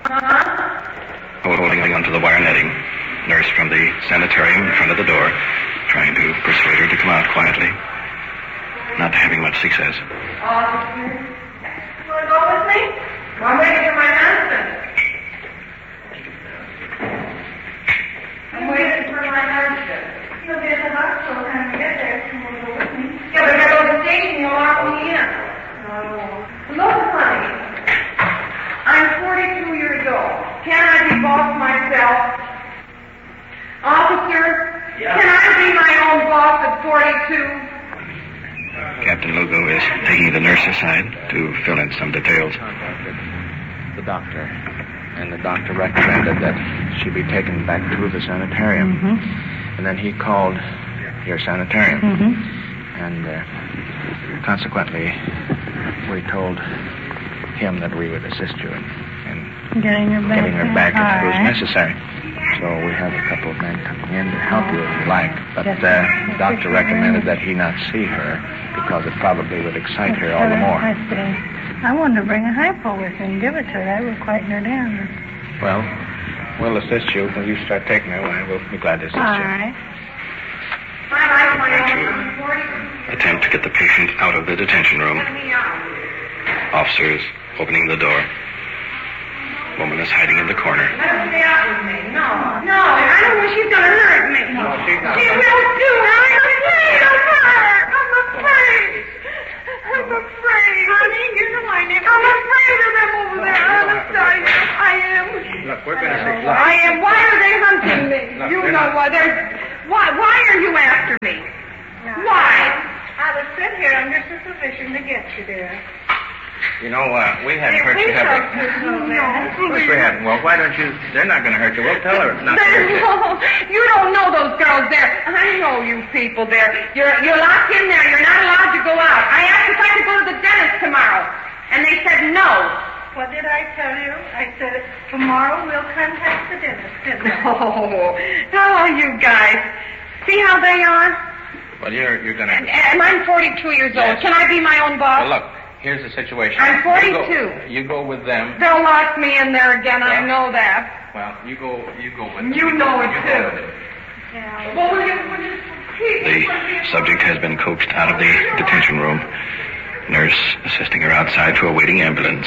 Holding onto the wire netting. Nurse from the sanitarium in front of the door, trying to persuade her to come out quietly. Not having much success. You want to go with me? I'm waiting for my husband. I'm waiting for my husband. He'll be at the hospital when we get there. He won't go with me. Yeah, but if I go to the station, you'll lock me in. No. Look, honey. I'm 42 years old. Can I be boss myself? Officer, can I be my own boss at 42? Captain Lugo is taking the nurse aside to fill in some details. The doctor. And the doctor recommended that she be taken back to the sanitarium. Mm-hmm. And then he called your sanitarium. Mm-hmm. And consequently, we told him that we would assist you in getting her back if it was necessary. So we have a couple of men coming in to help you if you like. But the doctor recommended that he not see her because it probably would excite her all the more. I see. I wanted to bring a hypo with me and give it to her. That would quieten her down. Well, we'll assist you. When you start taking her away, we'll be glad to assist you. All right. To attempt to get the patient out of the detention room. Officers opening the door. Woman is hiding in the corner. Let her stay out with me. No, I don't know she's going to hurt me. No, she's not. She will do. I'm afraid of her. I'm afraid. Honey, you know I never... I'm afraid of them over there. Honest, I am. Look, we're going to say... I am. Why are they hunting me? Look, You know why. Why are you after me? Why? I was sent here under supervision to get you there. You know, we haven't hurt you, have we? Of course we haven't. Well, why don't you... They're not going to hurt you. We'll tell her not to hurt you. You don't know those girls there. I know you people there. You're locked in there. You're not allowed to go out. I asked if I could go to the dentist tomorrow, and they said no. What did I tell you? I said, tomorrow we'll contact the dentist, didn't I? Oh, how are you guys? See how they are? Well, you're going to... And I'm 42 years old. Can I be my own boss? Well, look, here's the situation. I'm 42. You go with them. They'll lock me in there again. I know that. Well, you go with them. You know it, too. Yeah. Well, will you please... The subject has been coaxed out of the detention room. Nurse assisting her outside to a waiting ambulance.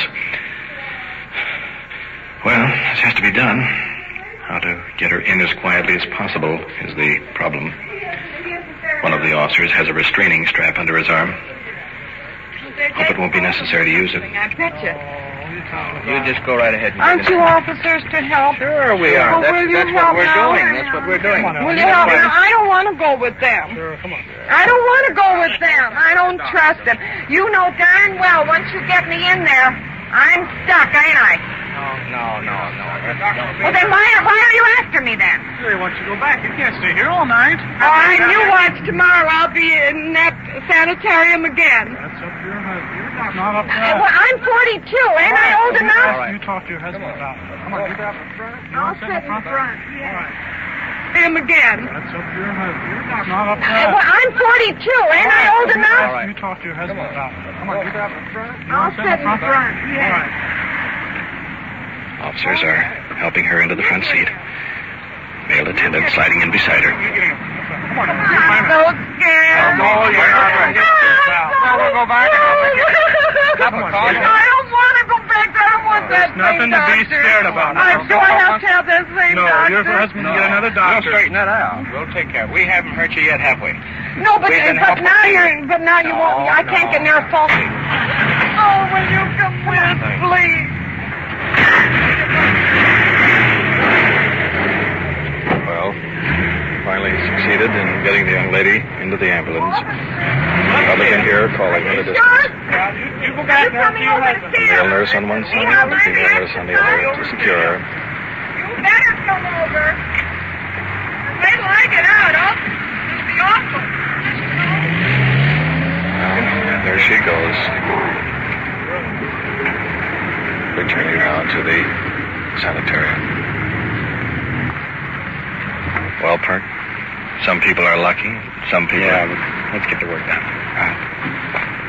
Well, this has to be done. How to get her in as quietly as possible is the problem. One of the officers has a restraining strap under his arm. Hope it won't be necessary to use it. I betcha. You just go right ahead. And Aren't you officers to help? Sure we are. Well, That's will you what help we're now? doing. That's what we're doing. Will you help me? I don't want to go with them. Sure, come on. I don't want to go with them. I don't trust them. You know darn well once you get me in there, I'm stuck, ain't I? No. Well, then why are you after me then? They want you to go back. You can't stay here all night. Oh, and you watch tomorrow. I'll be in that sanitarium again. That's up to your husband. It's not up to Well, us. I'm 42. Ain't I old enough? All right. You talk to your husband about it. Come on, get out in front. You I'll want to sit in front. All right. Him again. That's up to your husband. It's not up to Well, us. I'm 42. Ain't I old enough? All right. You talk to your husband about it. Come on, get out in front. You I'll want to sit in front. All Yeah. right. Officers are helping her into the front seat. Male attendant sliding in beside her. Come on. I'm so scared. No, you're not right. No, we'll go back and I'll make you a cup of coffee. I don't want to go back. I don't want that There's nothing thing, to be doctor. scared about. Do I have to have that same No, doctor? your husband will get another We'll doctor. straighten that out. We'll take care of it. We haven't hurt you yet, have we? No, but We've been now helping. you won't. I can't get near a phone. Oh, will you come with, please? Well, finally succeeded in getting the young lady into the ambulance. Others in here calling in the distance. You go back now to your husband. The male nurse on one side, the female nurse on the other to secure her. You better come over. Wait till I get out, it'll be awful. Well, there she goes. Returning now to the sanitarium. Well, Perk, some people are lucky, some people... Yeah, but let's get the work done. Ah.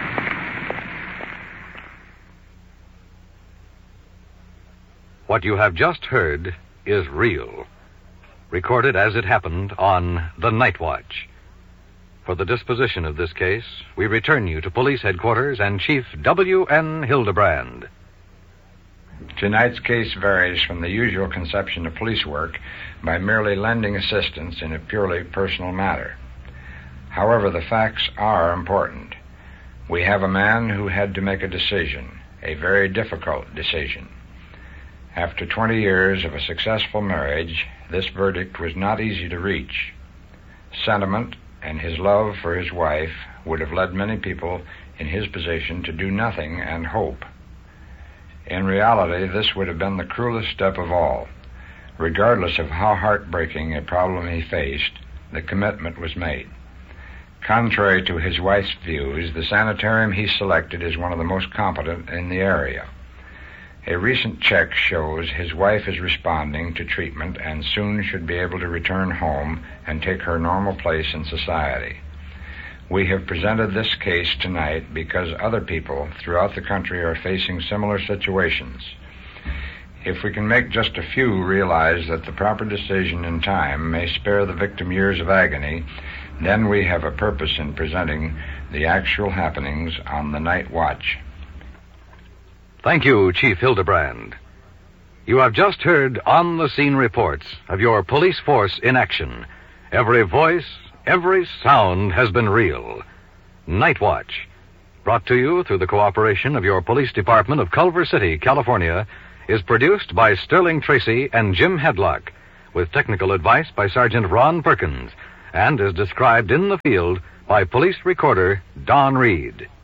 What you have just heard is real. Recorded as it happened on The Night Watch. For the disposition of this case, we return you to Police Headquarters and Chief W.N. Hildebrand. Tonight's case varies from the usual conception of police work by merely lending assistance in a purely personal matter. However, the facts are important. We have a man who had to make a decision, a very difficult decision. After 20 years of a successful marriage, this verdict was not easy to reach. Sentiment and his love for his wife would have led many people in his position to do nothing and hope. In reality, this would have been the cruelest step of all. Regardless of how heartbreaking a problem he faced, the commitment was made. Contrary to his wife's views, the sanitarium he selected is one of the most competent in the area. A recent check shows his wife is responding to treatment and soon should be able to return home and take her normal place in society. We have presented this case tonight because other people throughout the country are facing similar situations. If we can make just a few realize that the proper decision in time may spare the victim years of agony, then we have a purpose in presenting the actual happenings on The Night Watch. Thank you, Chief Hildebrand. You have just heard on-the-scene reports of your police force in action. Every voice, every sound has been real. Night Watch, brought to you through the cooperation of your police department of Culver City, California, is produced by Sterling Tracy and Jim Hedlock, with technical advice by Sergeant Ron Perkins, and is described in the field by police recorder Don Reed.